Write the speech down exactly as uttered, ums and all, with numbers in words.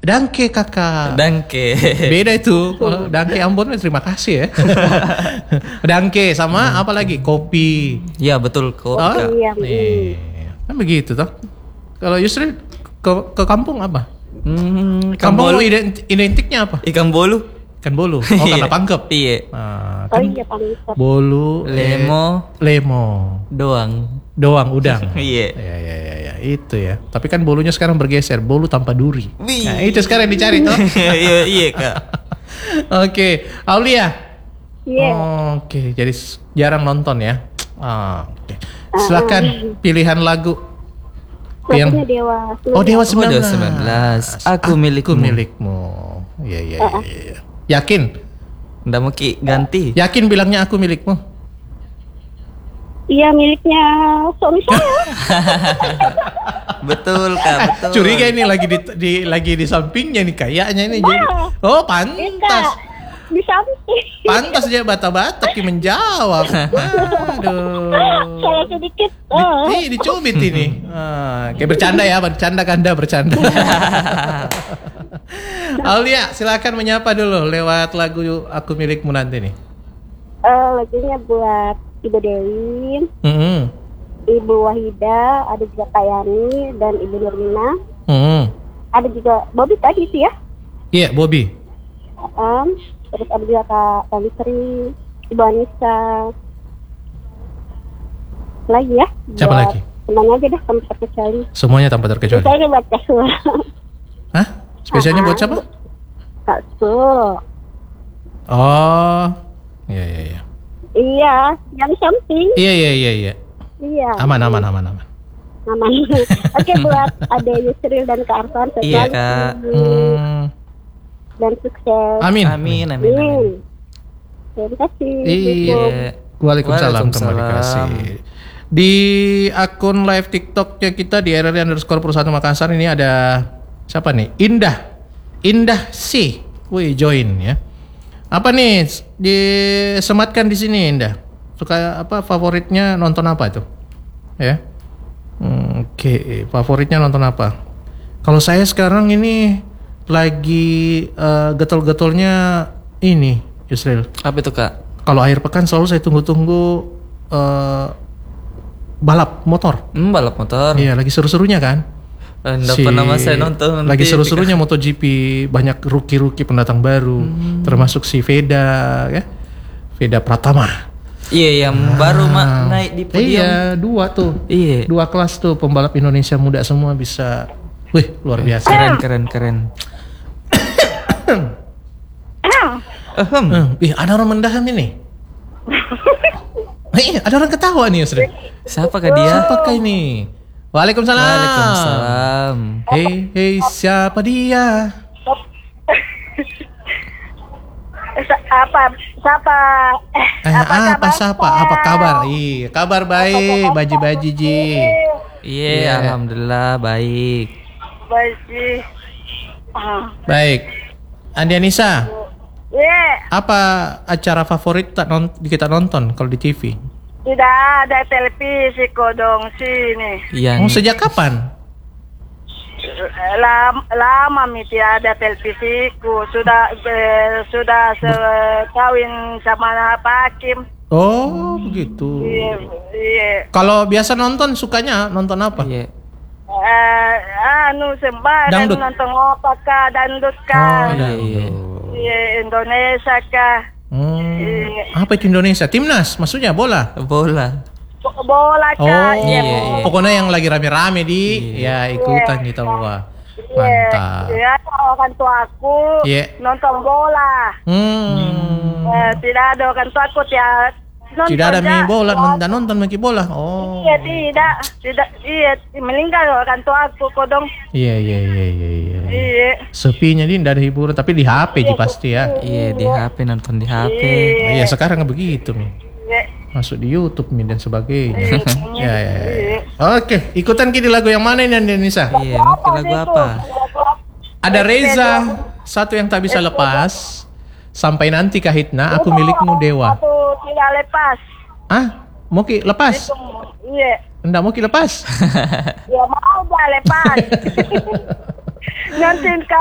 Dangke kakak. Dangke. Beda itu. Kalau Dangke Ambon terima kasih ya. Dangke sama apa lagi? Kopi. Iya betul kopi. Oh, Kak. Iya. nih. Kan begitu toh. Kalau Yusril ke ke kampung apa? Hmm, ikan Kampung bolu. ident- identiknya apa? Ikan bolu. Ikan bolu. Oh karena pangkep. Iya. Nah, Oh kan iya pangkep. bolu, eh, Lemo lemo, doang. doang udang. Iya. Ya, ya, ya, ya, itu ya. Tapi kan bolunya sekarang bergeser, bolu tanpa duri. Wih. Nah, itu sekarang yang dicari toh. Iya iya Kak. Oke, Aulia. Iya. Oke, jadi s- jarang nonton ya. Ah, Oke, silakan pilihan lagu. Lagunya Yang Dewa. Oh Dewa Oh, sembilan belas. Dewa sembilan belas. Aku milikmu. milikmu. Iya iya iya. iya. Yakin? Nggak mau Ki ganti. Yakin bilangnya aku milikmu? Iya miliknya suami saya. Betul Kak, betul. Curiga ini lagi di, di lagi di sampingnya nih kayaknya ini jadi. Oh pantas. Enggak. Di samping. Pantas dia bata-bata Ki menjawab. Aduh. Saya sedikit. Oh. Ih, dicubit ini. Ah, kayak bercanda ya, bercanda kanda bercanda. Aulia, silakan menyapa dulu lewat lagu Aku Milikmu nanti nih. Eh, lagunya buat Ibu Dewi, Mm-hmm. Ibu Wahida, ada juga Kayani dan Ibu Nurmina. Mm-hmm. Ada juga Bobby tadi sih ya. Iya, Bobby. Um, terus ada juga Kak Tali Sri, Ibu Anissa. Lagi ya. Siapa buat lagi? Semuanya aja dah tanpa terkecuali. Semuanya tanpa terkecuali. Saya buat Kak Sul. Hah? Spesialnya buat siapa? Kak Sul. Oh. Iya, iya, iya. Iya, yang samping. Iya, iya, iya, iya. Iya. Aman, aman, aman, aman. Aman. Oke, buat Ade Yusril dan Kak Arfan. Iya, selalu Kak. Hmm. Dan sukses. Amin. Amin amin amin. Amin. Terima kasih. Iya. Waalaikumsalam kembali Waalaikumsalam. kasih. Di akun live TikToknya kita di R R underscore Perusahaan Makassar ini ada siapa nih? Indah, Indah sih. Wih join ya. Apa nih disematkan di sini Indah? Suka apa? Favoritnya nonton apa itu? Ya. Hmm, Oke, favoritnya nonton apa? Kalau saya sekarang ini lagi eh, getol-getolnya ini Yusril. Apa itu Kak? Kalau akhir pekan selalu saya tunggu-tunggu eh, balap motor. Hmm, balap motor. Iya, lagi seru-serunya kan. Eh, Nggak pernah mas saya nonton. Lagi Nanti seru-serunya MotoGP, banyak rookie-rookie pendatang baru, termasuk si Veda, ya, Veda Pratama. Iya yang baru mak naik di podium. Iya, dua tuh, Iya. dua kelas tuh pembalap Indonesia muda semua bisa, wih luar biasa. Keren keren keren. Ahem. Hmm, ih ada orang mendaham ini. Eh, ada orang ketawa nih, Yusri. Siapa kah dia? Siapakah ini? Waalaikumsalam. Waalaikumsalam. Hei, hei, siapa dia? Sa- apa? Siapa? Eh, Eh, apa apa, kabar? siapa? Apa kabar? Iya, kabar baik, baji-baji ji. Iya, Iya. alhamdulillah baik. Baji. Ah. Baik. Andi Anissa, Iya, apa acara favorit tak non, kita nonton kalau di T V? tidak ada televisi kodong sini. Yang Oh, sejak kapan? Lama, lama mi tidak ada televisiku. Sudah eh, sudah se- kawin sama Pak Hakim. Oh, begitu. Iya, iya. Kalau biasa nonton sukanya nonton apa? Iya. Eh, anu sembarang Dangdut. nonton apa kah, dangdut kah, iya, iya. iya, Indonesia kah, Hmm, Iya. apa itu Indonesia? Timnas, maksudnya bola. Bola. Bo- bola Oh, kah, iya, bo- iya. pokoknya yang lagi rame-rame di, ya ikutan kita wah. Mantap. Iya, orang tua aku Iya. nonton bola. Hmm, Eh, tidak ada orang tua aku tiap nonton. tidak ada ya. main bola, nonton nonton main bola. Oh, Iya, tidak, tidak, iya, meninggal orang tua aku kodong. iya iya iya iya. iya. Iya. Sepinya di tidak ada hiburan, tapi di H P ji pasti ya. Iya di H P nonton di H P. Iya sekarang nggak begitu mi. Iya. Masuk di YouTube mi dan sebagainya. Iya. ya, ya, ya. Oke, ikutan kita lagu yang mana ini Indonesia? Iya, mungkin lagu apa? Ada Reza, satu yang tak bisa lepas. Sampai nanti kahitna, aku milikmu Dewa. Aku tidak lepas. Ah, mau ki lepas? Iya. Enggak mau ki lepas? Ya mau gak lepas. Nanti